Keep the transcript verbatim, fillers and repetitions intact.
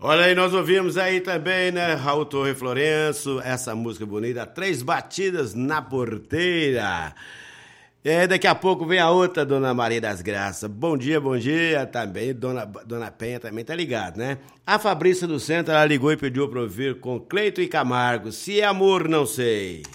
Olha aí, nós ouvimos aí também, né, Raul Torre Florencio, essa música bonita, Três Batidas na Porteira. É, daqui a pouco vem a outra, Dona Maria das Graças. Bom dia, bom dia, também, Dona, Dona Penha também tá ligado, né? A Fabrícia do Centro, ela ligou e pediu pra ouvir com Cleito e Camargo, Se é Amor, Não Sei.